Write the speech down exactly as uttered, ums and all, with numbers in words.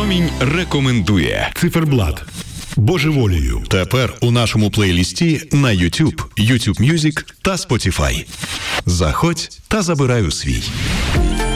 Промінь рекомендує. Циферблат. Божеволію. Тепер у нашому плейлісті на YouTube, YouTube Music та Spotify. Заходь та забирай у свій.